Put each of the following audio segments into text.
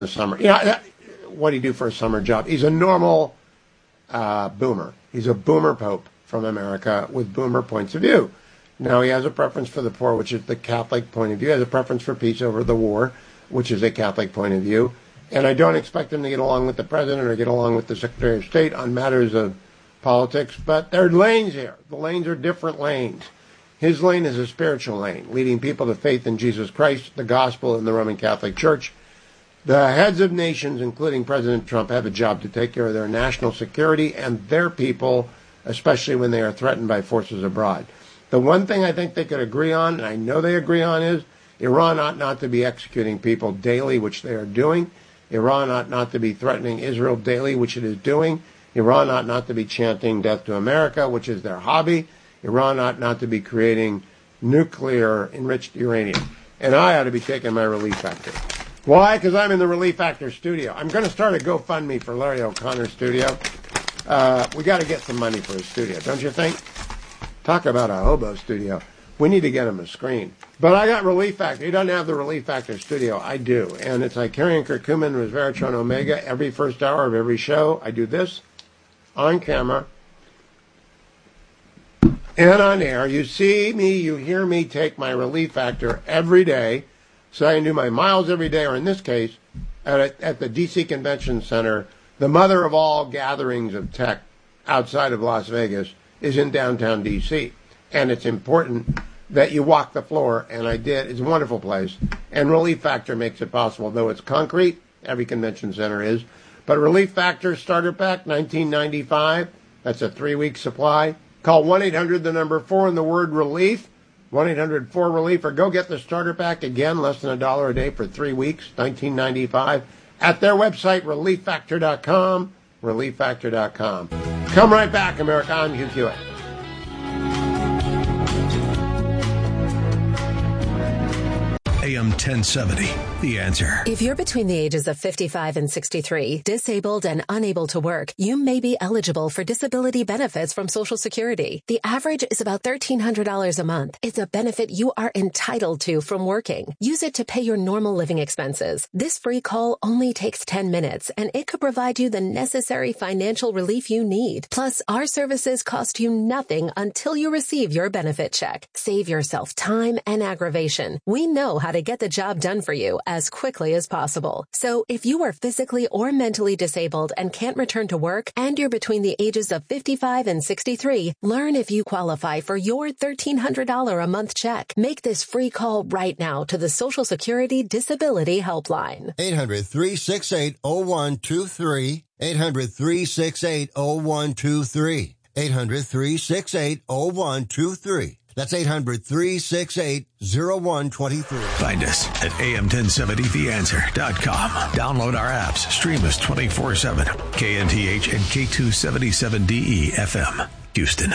the summer. What do you do for a summer job? He's a normal boomer. He's a boomer pope from America with boomer points of view. Now, he has a preference for the poor, which is the Catholic point of view. He has a preference for peace over the war, which is a Catholic point of view. And I don't expect him to get along with the president or get along with the Secretary of State on matters of politics, but there are lanes here. The lanes are different lanes. His lane is a spiritual lane, leading people to faith in Jesus Christ, the gospel, and the Roman Catholic Church. The heads of nations, including President Trump, have a job to take care of their national security and their people, especially when they are threatened by forces abroad. The one thing I think they could agree on, and I know they agree on, is Iran ought not to be executing people daily, which they are doing. Iran ought not to be threatening Israel daily, which it is doing. Iran ought not to be chanting death to America, which is their hobby. Iran ought not to be creating nuclear-enriched uranium. And I ought to be taking my Relief Factor. Why? Because I'm in the Relief Factor studio. I'm going to start a GoFundMe for Larry O'Connor's studio. We got to get some money for his studio, don't you think? Talk about a hobo studio. We need to get him a screen. But I got Relief Factor. He doesn't have the Relief Factor studio. I do. And it's like Icarian Curcumin, Resveratrol, Omega. Every first hour of every show, I do this on camera and on air. You see me, you hear me take my Relief Factor every day. So I can do my miles every day, or in this case, at the D.C. Convention Center, the mother of all gatherings of tech outside of Las Vegas is in downtown D.C. And it's important that you walk the floor, and I did. It's a wonderful place. And Relief Factor makes it possible, though it's concrete. Every convention center is. But Relief Factor Starter Pack, $19.95. That's a 3-week supply. Call 1-800, the number 4, and the word relief. 1-800-4-RELIEF, or go get the starter pack, again, less than $1 a day for 3 weeks, $19.95, at their website, relieffactor.com, relieffactor.com. Come right back, America. I'm Hugh Hewitt. AM 1070, The Answer. If you're between the ages of 55 and 63, disabled and unable to work, you may be eligible for disability benefits from Social Security. The average is about $1,300 a month. It's a benefit you are entitled to from working. Use it to pay your normal living expenses. This free call only takes 10 minutes, and it could provide you the necessary financial relief you need. Plus, our services cost you nothing until you receive your benefit check. Save yourself time and aggravation. We know how to get the job done for you as quickly as possible. So if you are physically or mentally disabled and can't return to work, and you're between the ages of 55 and 63, learn if you qualify for your $1,300 a month check. Make this free call right now to the Social Security Disability Helpline. 800-368-0123. 800-368-0123. 800-368-0123. That's 800-368-0123. Find us at am1070theanswer.com. Download our apps. Stream us 24/7. KNTH and K277DE FM, Houston.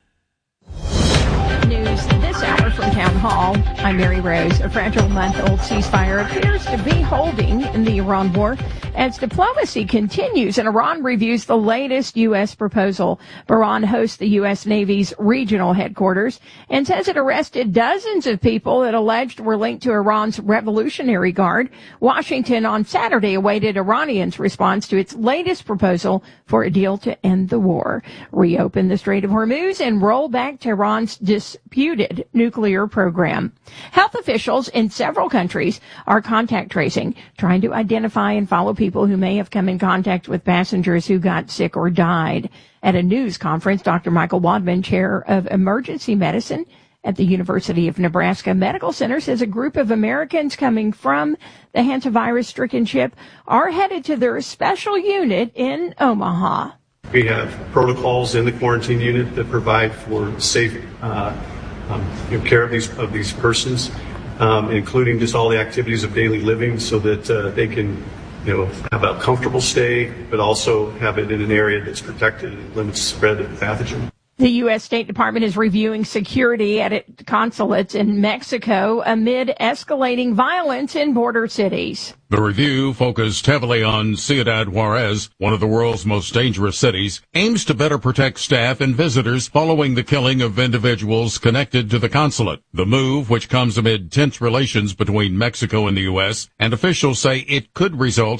News this hour from Town Hall. I'm Mary Rose. A fragile month-old ceasefire appears to be holding in the Iran war as diplomacy continues and Iran reviews the latest U.S. proposal. Bahrain hosts the U.S. Navy's regional headquarters and says it arrested dozens of people that alleged were linked to Iran's Revolutionary Guard. Washington on Saturday awaited Iranians' response to its latest proposal for a deal to end the war, reopen the Strait of Hormuz, and roll back Tehran's disputed nuclear program. Health officials in several countries are contact tracing, trying to identify and follow people who may have come in contact with passengers who got sick or died. At a news conference, Dr. Michael Wadman, chair of emergency medicine at the University of Nebraska Medical Center, says a group of Americans coming from the hantavirus-stricken ship are headed to their special unit in Omaha. We have protocols in the quarantine unit that provide for safe care of these persons, including just all the activities of daily living, so that they can have a comfortable stay, but also have it in an area that's protected and limits the spread of the pathogen. The U.S. State Department is reviewing security at its consulates in Mexico amid escalating violence in border cities. The review, focused heavily on Ciudad Juarez, one of the world's most dangerous cities, aims to better protect staff and visitors following the killing of individuals connected to the consulate. The move, which comes amid tense relations between Mexico and the U.S., and officials say it could result